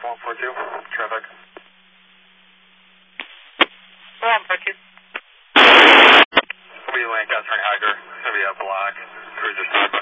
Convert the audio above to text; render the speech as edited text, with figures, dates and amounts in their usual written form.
142, traffic. 142. It'll be Lancaster and Hager. It's going to be a black cruiser.